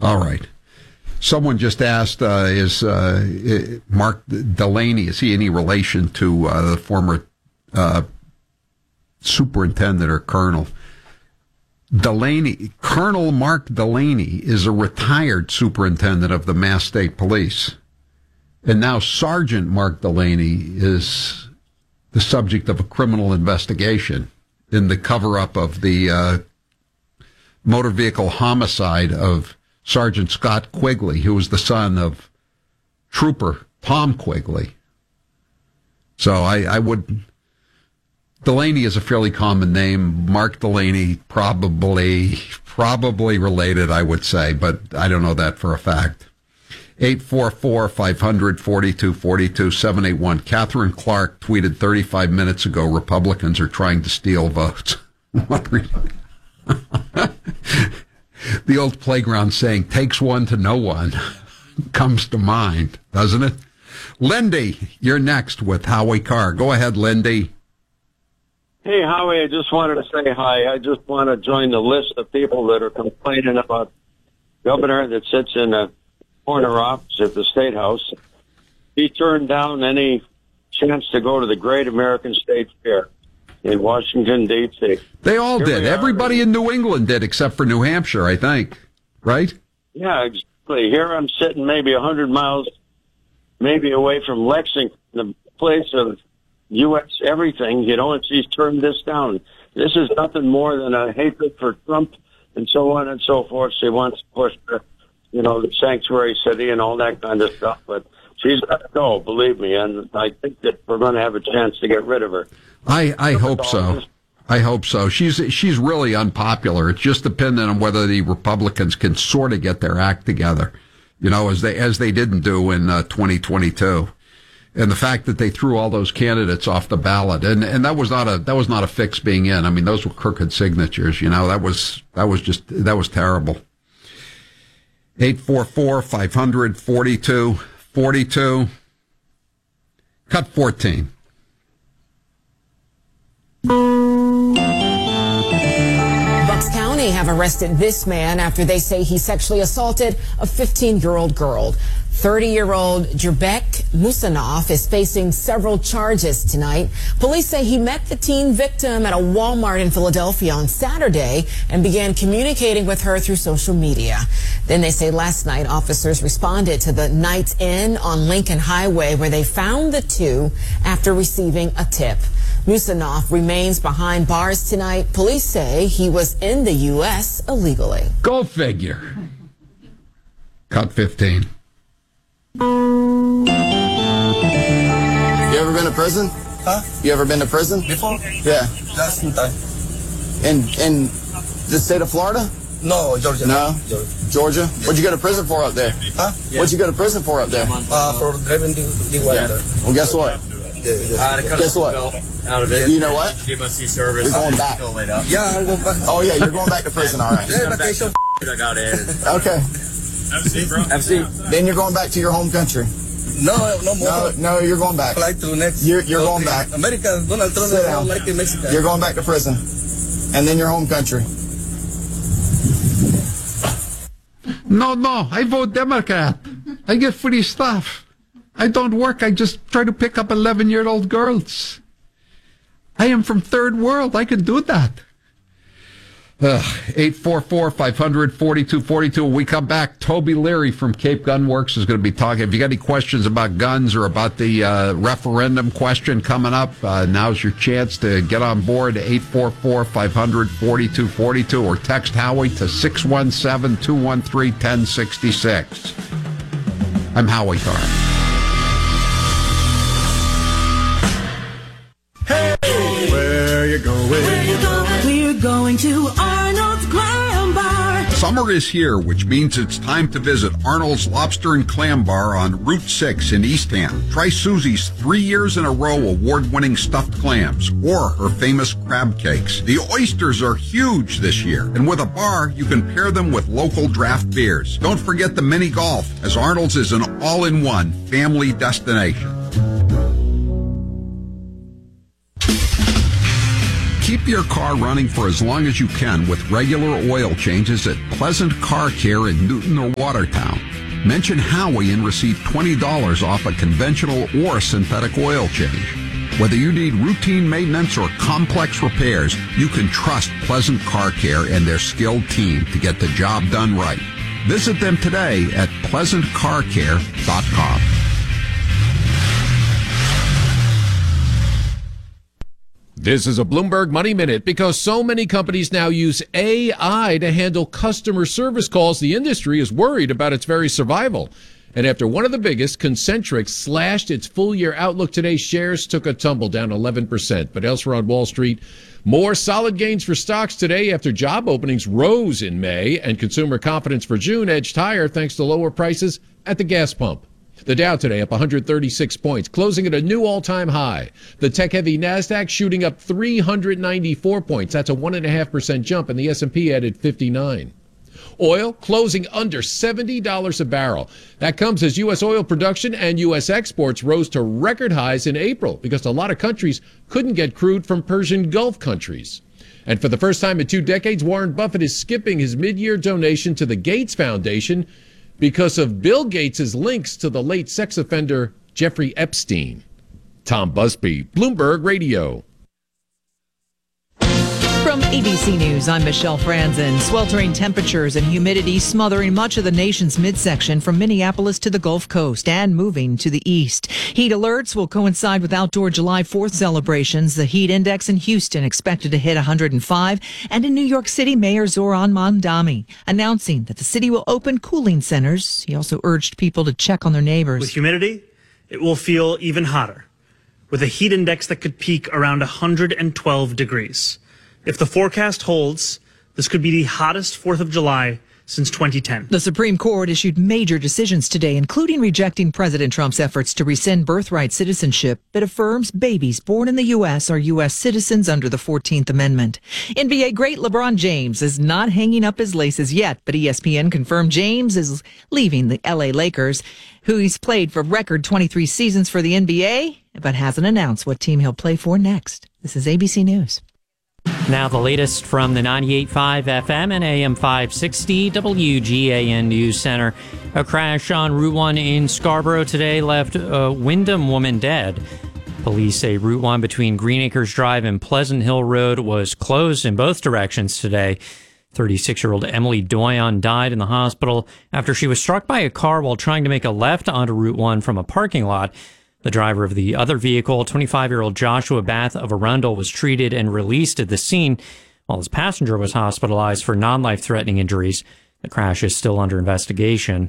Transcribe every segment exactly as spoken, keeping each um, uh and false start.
All right. Someone just asked, uh, is uh, Mark Delaney, is he any relation to uh, the former uh, superintendent or colonel? Delaney, Colonel Mark Delaney is a retired superintendent of the Mass State Police. And now Sergeant Mark Delaney is the subject of a criminal investigation in the cover-up of the uh, motor vehicle homicide of Sergeant Scott Quigley, who was the son of Trooper Tom Quigley. So I, I would... Delaney is a fairly common name. Mark Delaney, probably, probably related, I would say, but I don't know that for a fact. eight four four, five hundred, forty-two forty-two, seven eight one. Catherine Clark tweeted thirty-five minutes ago, Republicans are trying to steal votes. The old playground saying, takes one to know one, comes to mind, doesn't it? Lindy, you're next with Howie Carr. Go ahead, Lindy. Hey, Howie, I just wanted to say hi. I just want to join the list of people that are complaining about governor that sits in a corner office at the State House. He turned down any chance to go to the Great American State Fair in Washington, D C They all Here did. Everybody in New England did, except for New Hampshire, I think. Right? Yeah, exactly. Here I'm sitting maybe one hundred miles, maybe away from Lexington, the place of U S everything, you know, and she's turned this down. This is nothing more than a hatred for Trump and so on and so forth. She wants to push the, you know, the sanctuary city and all that kind of stuff. But she's got to go, believe me, and I think that we're going to have a chance to get rid of her. I, I hope so. I hope so. She's she's really unpopular. It's just dependent on whether the Republicans can sort of get their act together, you know, as they as they didn't do in uh, twenty twenty-two. And the fact that they threw all those candidates off the ballot, and, and that was not a that was not a fix being in. I mean, those were crooked signatures. You know, that was that was just that was terrible. Eight four four five hundred forty two forty two. Cut fourteen. Bucks County have arrested this man after they say he sexually assaulted a fifteen-year-old girl. thirty-year-old Jurbeck Musanov is facing several charges tonight. Police say he met the teen victim at a Walmart in Philadelphia on Saturday and began communicating with her through social media. Then they say last night officers responded to the Knights Inn on Lincoln Highway where they found the two after receiving a tip. Musanov remains behind bars tonight. Police say he was in the U S illegally. Go figure. Cut fifteen. You ever been to prison? Huh? You ever been to prison? Before? Yeah. Last time. In in the state of Florida? No, Georgia. No? Georgia. Georgia? What'd you go to prison for up there? Huh? What'd you go to prison for up there? Uh, for driving the, the Yeah. Well, guess what? Yeah, yeah. Uh, to cut Guess the what? belt out of it. You know what? Give us the service. You're going back. Still laid up. Yeah, I'll go back. Oh, yeah, you're going back to prison, all right. Yeah, vacation. I got it. Okay. F C, bro. F C. Then you're going back to your home country. No, no more. No, no, you're going back. Fly to next. You're, you're going Okay. back. America, Donald Trump Sit is down. not like in Mexico. You're going back to prison. And then your home country. No, no, I vote Democrat. I get free stuff. I don't work. I just try to pick up eleven-year-old girls. I am from third world. I can do that. Uh, eight four four, five hundred, forty-two forty-two. When we come back, Toby Leary from Cape Gun Works is going to be talking. If you got any questions about guns or about the uh, referendum question coming up, uh, now's your chance to get on board. eight four four, five hundred, forty-two forty-two or text Howie to six one seven, two one three, one zero six six. I'm Howie Carr. Hey, where you going? Where you going? We're going to Arnold's Clam Bar. Summer is here, which means it's time to visit Arnold's Lobster and Clam Bar on Route six in Eastham. Try Susie's three years in a row award-winning stuffed clams or her famous crab cakes. The oysters are huge this year, and with a bar, you can pair them with local draft beers. Don't forget the mini golf, as Arnold's is an all-in-one family destination. Keep Keep your car running for as long as you can with regular oil changes at Pleasant Car Care in Newton or Watertown. Mention Howie and receive twenty dollars off a conventional or synthetic oil change. Whether you need routine maintenance or complex repairs, you can trust Pleasant Car Care and their skilled team to get the job done right. Visit them today at pleasant car care dot com. This is a Bloomberg Money Minute. Because so many companies now use A I to handle customer service calls, the industry is worried about its very survival. And after one of the biggest, Concentrix, slashed its full-year outlook today, shares took a tumble, down eleven percent. But elsewhere on Wall Street, more solid gains for stocks today after job openings rose in May, and consumer confidence for June edged higher thanks to lower prices at the gas pump. The Dow today up one hundred thirty-six points, closing at a new all-time high. The tech-heavy NASDAQ shooting up three hundred ninety-four points. That's a one point five percent jump, and the S and P added fifty-nine. Oil closing under seventy dollars a barrel. That comes as U S oil production and U S exports rose to record highs in April because a lot of countries couldn't get crude from Persian Gulf countries. And for the first time in two decades, Warren Buffett is skipping his mid-year donation to the Gates Foundation because of Bill Gates' links to the late sex offender Jeffrey Epstein. Tom Busby, Bloomberg Radio. From A B C News, I'm Michelle Franzen. Sweltering temperatures and humidity smothering much of the nation's midsection from Minneapolis to the Gulf Coast and moving to the east. Heat alerts will coincide with outdoor July fourth celebrations. The heat index in Houston expected to hit one hundred five. And in New York City, Mayor Zoran Mamdani announcing that the city will open cooling centers. He also urged people to check on their neighbors. With humidity, it will feel even hotter, with a heat index that could peak around one hundred twelve degrees. If the forecast holds, this could be the hottest fourth of July since twenty ten. The Supreme Court issued major decisions today, including rejecting President Trump's efforts to rescind birthright citizenship. It affirms babies born in the U S are U S citizens under the fourteenth Amendment. N B A great LeBron James is not hanging up his laces yet, but E S P N confirmed James is leaving the L A Lakers, who he's played for record twenty-three seasons for the N B A, but hasn't announced what team he'll play for next. This is A B C News. Now the latest from the ninety-eight point five F M and A M five sixty W G A N News Center. A crash on Route one in Scarborough today left a Wyndham woman dead. Police say Route one between Green Acres Drive and Pleasant Hill Road was closed in both directions today. thirty-six-year-old Emily Doyon died in the hospital after she was struck by a car while trying to make a left onto Route one from a parking lot. The driver of the other vehicle, twenty-five-year-old Joshua Bath of Arundel, was treated and released at the scene, while his passenger was hospitalized for non-life-threatening injuries. The crash is still under investigation.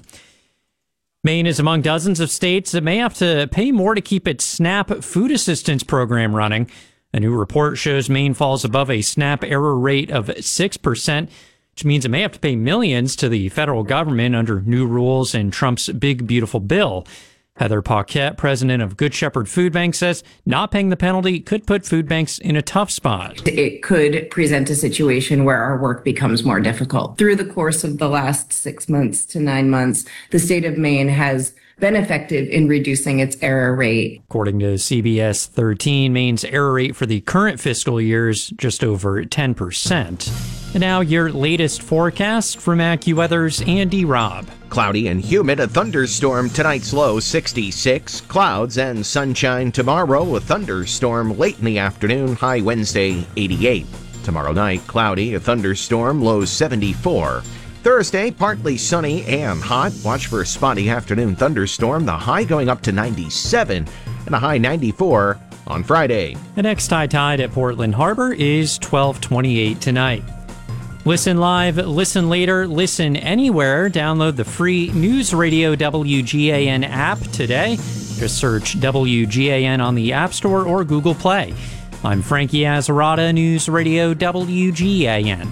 Maine is among dozens of states that may have to pay more to keep its SNAP food assistance program running. A new report shows Maine falls above a SNAP error rate of six percent, which means it may have to pay millions to the federal government under new rules in Trump's big, beautiful bill. Heather Paquette, president of Good Shepherd Food Bank, says not paying the penalty could put food banks in a tough spot. It could present a situation where our work becomes more difficult. Through the course of the last six months to nine months, the state of Maine has been effective in reducing its error rate. According to C B S thirteen, Maine's error rate for the current fiscal year is just over ten percent. And now your latest forecast from AccuWeather's Andy Robb. Cloudy and humid, a thunderstorm tonight's low sixty-six. Clouds and sunshine tomorrow, a thunderstorm late in the afternoon, high Wednesday eighty-eight. Tomorrow night, cloudy, a thunderstorm, low seventy-four. Thursday, partly sunny and hot. Watch for a spotty afternoon thunderstorm, the high going up to ninety-seven and a high ninety-four on Friday. The next high tide at Portland Harbor is twelve twenty-eight tonight. Listen live, listen later, listen anywhere. Download the free News Radio W G A N app today. Just search W G A N on the App Store or Google Play. I'm Frankie Azzarata, News Radio W G A N.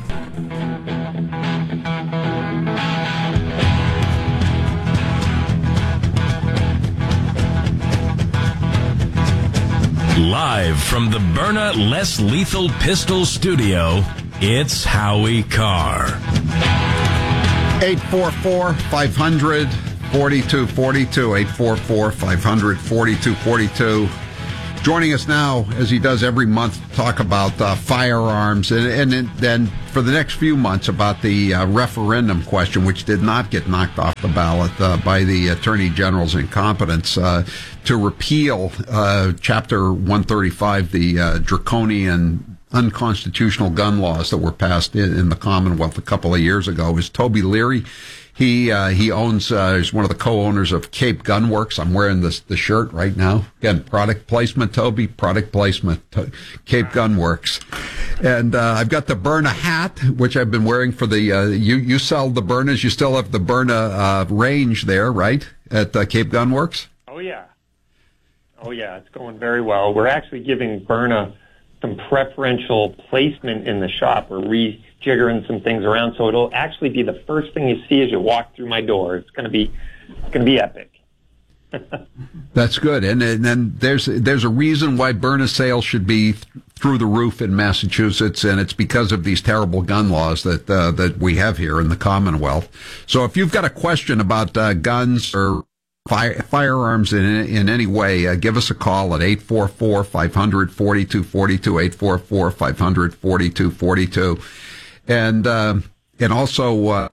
Live from the Byrna Less Lethal Pistol Studio, it's Howie Carr. eight four four, five hundred, forty-two forty-two. eight four four, five hundred, forty-two forty-two. joining us now, as he does every month, to talk about uh, firearms, and, and then for the next few months about the uh, referendum question, which did not get knocked off the ballot uh, by the Attorney General's incompetence uh, to repeal uh, Chapter one thirty-five, the uh, draconian, unconstitutional gun laws that were passed in, in the Commonwealth a couple of years ago, is Toby Leary. He uh, he owns, uh, he's one of the co-owners of Cape Gun Works. I'm wearing this the shirt right now. Again, product placement, Toby, product placement, to, Cape Gun Works. And uh, I've got the Byrna hat, which I've been wearing for the, uh, you, you sell the Byrnas. You still have the Byrna uh, range there, right, at uh, Cape Gun Works? Oh, yeah. Oh, yeah, it's going very well. We're actually giving Byrna some preferential placement in the shop. We're rejiggering some things around, so it'll actually be the first thing you see as you walk through my door. It's going to be, it's going to be epic. That's good, and, and then there's there's a reason why Byrna sales should be th- through the roof in Massachusetts, and it's because of these terrible gun laws that uh, that we have here in the Commonwealth. So if you've got a question about uh, guns or Fire, firearms in in any way, uh, give us a call at eight four four, five hundred, forty-two forty-two, eight four four, five hundred, forty-two forty-two. And, uh, and also, uh,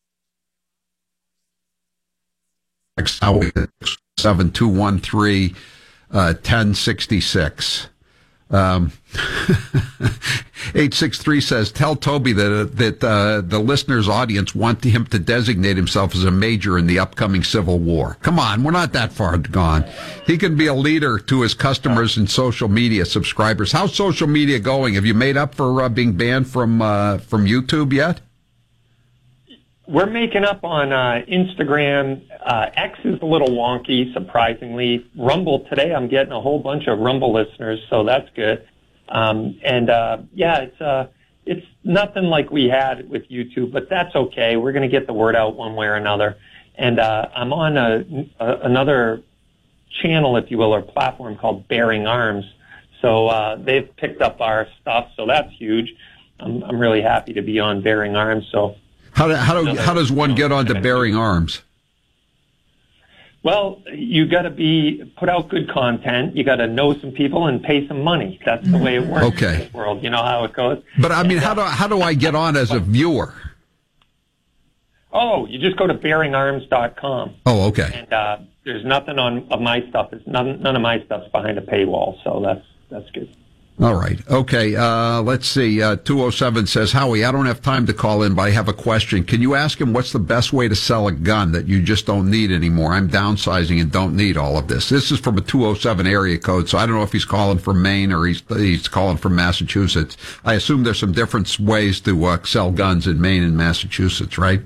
seven two one three, uh, ten sixty-six. Um, eight six three says, tell Toby that, uh, that, uh, the listener's audience want him to designate himself as a major in the upcoming Civil War. Come on, we're not that far gone. He can be a leader to his customers and social media subscribers. How's social media going? Have you made up for uh, being banned from, uh, from YouTube yet? We're making up on uh, Instagram. Uh, X is a little wonky, surprisingly. Rumble today, I'm getting a whole bunch of Rumble listeners, so that's good. Um, and uh, yeah, it's uh, it's nothing like we had with YouTube, but that's okay. We're going to get the word out one way or another. And uh, I'm on a, a, another channel, if you will, or platform called Bearing Arms. So uh, they've picked up our stuff, so that's huge. I'm, I'm really happy to be on Bearing Arms. So. How do, how do, how does one get onto Bearing Arms? Well, you got to be put out good content. You got to know some people and pay some money. That's the way it works okay. in this world. You know how it goes. But I mean, how do how do I get on as a viewer? Oh, you just go to bearing arms dot com. Oh, okay. And uh, there's nothing on of my stuff. It's none none of my stuff's behind a paywall, so that's that's good. All right. Okay. Uh, let's see. Uh, two oh seven says, Howie, I don't have time to call in, but I have a question. Can you ask him what's the best way to sell a gun that you just don't need anymore? I'm downsizing and don't need all of this. This is from a two oh seven area code, so I don't know if he's calling from Maine or he's he's calling from Massachusetts. I assume there's some different ways to uh, sell guns in Maine and Massachusetts, right?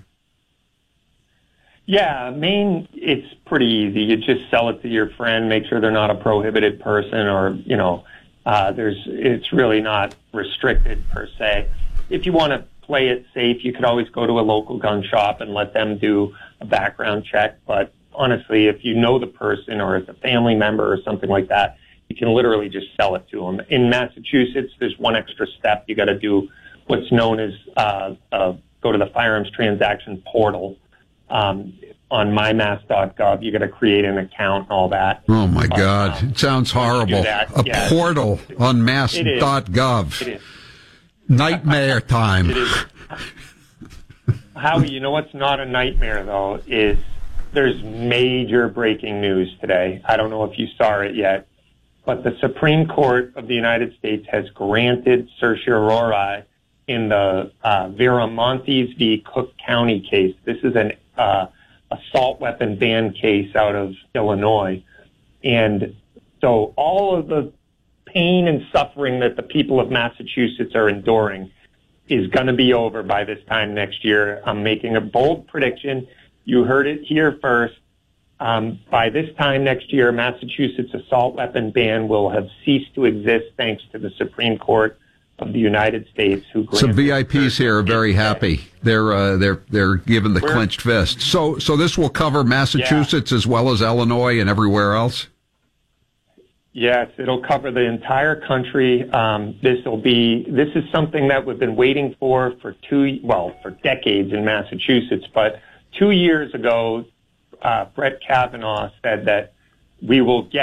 Yeah, Maine, it's pretty easy. You just sell it to your friend, make sure they're not a prohibited person or, you know, Uh, there's, it's really not restricted per se. If you want to play it safe, you could always go to a local gun shop and let them do a background check. But honestly, if you know the person or it's a family member or something like that, you can literally just sell it to them. In Massachusetts, there's one extra step. You got to do what's known as uh, uh, go to the firearms transaction portal. Um, on my mass dot gov, you got to create an account and all that. Oh my but, God, um, it sounds horrible. That, a yeah, portal on mass dot gov. It is. Nightmare time. It is. Howie, you know what's not a nightmare though is there's major breaking news today. I don't know if you saw it yet, but the Supreme Court of the United States has granted certiorari in the uh, Viramontes v. Cook County case. This is an uh, assault weapon ban case out of Illinois. And so all of the pain and suffering that the people of Massachusetts are enduring is going to be over by this time next year. I'm making a bold prediction. You heard it here first. Um, by this time next year, Massachusetts assault weapon ban will have ceased to exist thanks to the Supreme Court of the United States, who some V I Ps here are very happy. They're uh, they're they're given the We're, clenched fist. So so this will cover Massachusetts yeah. as well as Illinois and everywhere else. Yes, it'll cover the entire country. Um, this will be this is something that we've been waiting for for two well for decades in Massachusetts. But two years ago, uh, Brett Kavanaugh said that we will get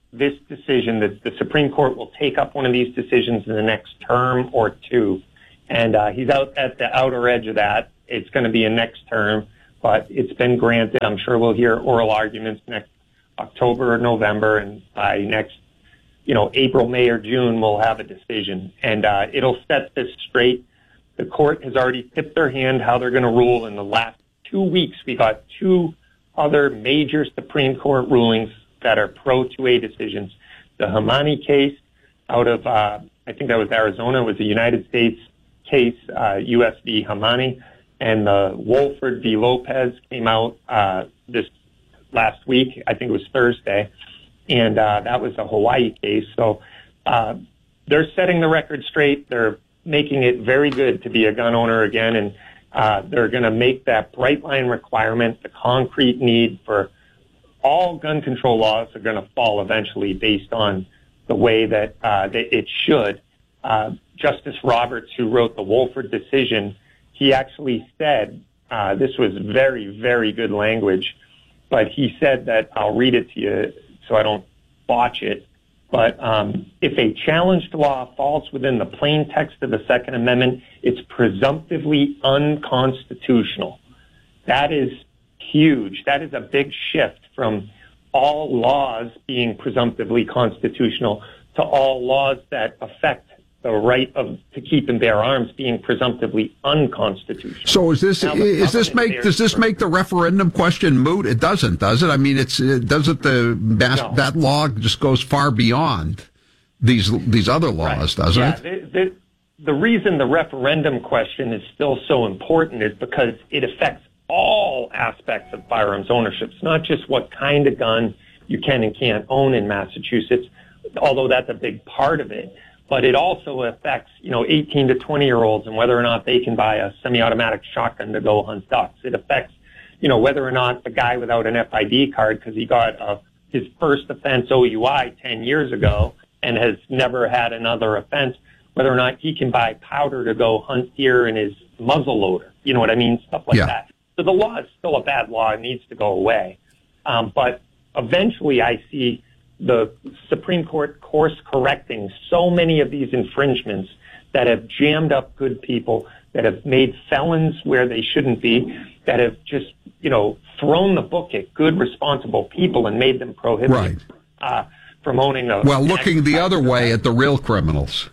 this decision, that the Supreme Court will take up one of these decisions in the next term or two. And uh, he's out at the outer edge of that. It's going to be a next term, but it's been granted. I'm sure we'll hear oral arguments next October or November, and by next, you know, April, May, or June, we'll have a decision. And uh, it'll set this straight. The court has already tipped their hand how they're going to rule. In the last two weeks, we got two other major Supreme Court rulings that are pro two A decisions. The Hamani case out of, uh, I think that was Arizona, was a United States case, uh, U S v. Hamani, and the Wolford v. Lopez came out uh, this last week. I think it was Thursday, and uh, that was a Hawaii case. So uh, they're setting the record straight. They're making it very good to be a gun owner again, and uh, they're going to make that bright line requirement, the concrete need for all gun control laws are going to fall eventually based on the way that, uh, that it should. Uh, Justice Roberts, who wrote the Wolford decision, he actually said, uh, this was very, very good language, but he said that, I'll read it to you so I don't botch it, but um, if a challenged law falls within the plain text of the Second Amendment, it's presumptively unconstitutional. That is huge. That is a big shift from all laws being presumptively constitutional to all laws that affect the right of to keep and bear arms being presumptively unconstitutional. So is this is this make does this make the referendum question moot? It doesn't, does it? I mean, it's it doesn't the no. that law just goes far beyond these these other laws, right. doesn't yeah, it? The, the, the reason the referendum question is still so important is because it affects all aspects of firearms ownership. It's not just what kind of gun you can and can't own in Massachusetts, although that's a big part of it. But it also affects, you know, eighteen to twenty year olds and whether or not they can buy a semi-automatic shotgun to go hunt ducks. It affects, you know, whether or not the guy without an F I D card because he got uh, his first offense O U I ten years ago and has never had another offense, whether or not he can buy powder to go hunt deer in his muzzle loader. You know what I mean? Stuff like yeah. that. So the law is still a bad law. It needs to go away. Um, but eventually I see the Supreme Court course correcting so many of these infringements that have jammed up good people, that have made felons where they shouldn't be, that have just, you know, thrown the book at good, responsible people and made them prohibited right. uh, from owning a... Well, looking the other way at the real criminals.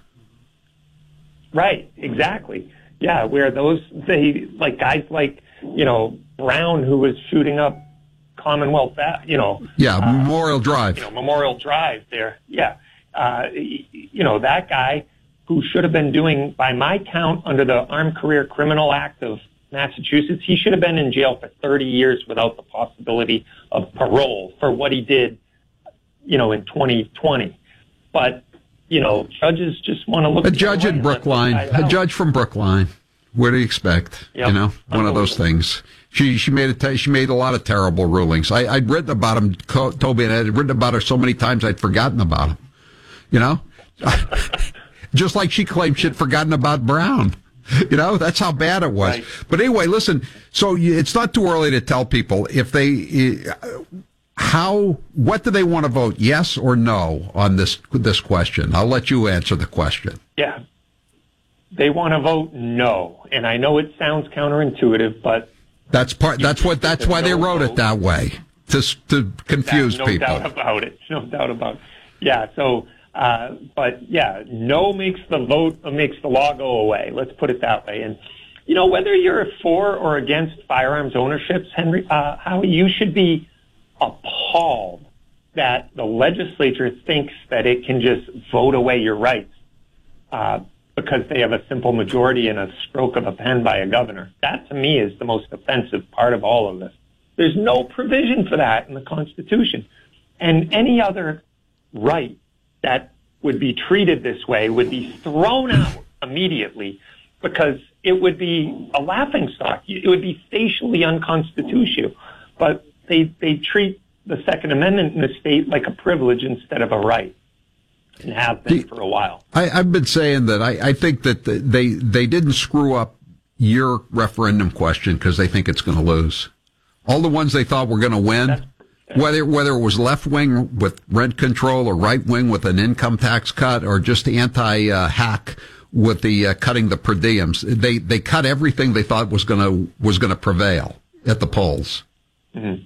Right, exactly. Yeah, where those, they, like guys like, you know, Brown, who was shooting up Commonwealth, you know. Yeah, uh, Memorial Drive. You know, Memorial Drive there. Yeah. Uh, you know, that guy who should have been doing, by my count, under the Armed Career Criminal Act of Massachusetts, he should have been in jail for thirty years without the possibility of parole for what he did, you know, in twenty twenty. But, you know, judges just want to look a at judge in Brookline, a judge from Brookline. What do you expect? Yep. You know, one of those things. She she made a she made a lot of terrible rulings. I, I'd written about him, Toby, and I'd written about her so many times I'd forgotten about him. You know, just like she claimed she'd forgotten about Brown. You know, that's how bad it was. Right. But anyway, listen. So you, it's not too early to tell people if they how what do they want to vote, yes or no, on this this question. I'll let you answer the question. Yeah, they want to vote no, and I know it sounds counterintuitive, but. That's part. That's what. That's why they wrote it that way to to confuse no people. No doubt about it. No doubt about it. Yeah. So, uh, but yeah, no makes the vote makes the law go away. Let's put it that way. And you know, whether you're for or against firearms ownerships, Henry, uh, Howie, you should be appalled that the legislature thinks that it can just vote away your rights. Uh, because they have a simple majority and a stroke of a pen by a governor. That, to me, is the most offensive part of all of this. There's no provision for that in the Constitution. And any other right that would be treated this way would be thrown out immediately because it would be a laughingstock. It would be facially unconstitutional. But they, they treat the Second Amendment in the state like a privilege instead of a right. And have been for a while. I, I've been saying that I, I think that the, they they didn't screw up your referendum question because they think it's going to lose. All the ones they thought were going to win, Whether whether it was left wing with rent control or right wing with an income tax cut or just anti uh, hack with the uh, cutting the per diems, they they cut everything they thought was gonna was gonna prevail at the polls. Mm-hmm.